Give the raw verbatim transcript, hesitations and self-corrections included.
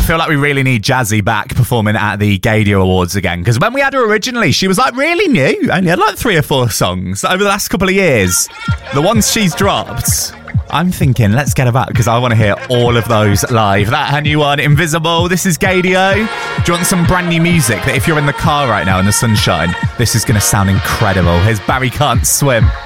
feel like we really need Jazzy back performing at the Gadio Awards again, because when we had her originally, she was like really new. Only had like three or four songs over the last couple of years. The ones she's dropped, I'm thinking, let's get her back, because I want to hear all of those live. That her new one, Invisible. This is Gadio. Do you want some brand new music that if you're in the car right now in the sunshine, this is going to sound incredible? Here's Barry Can't Swim.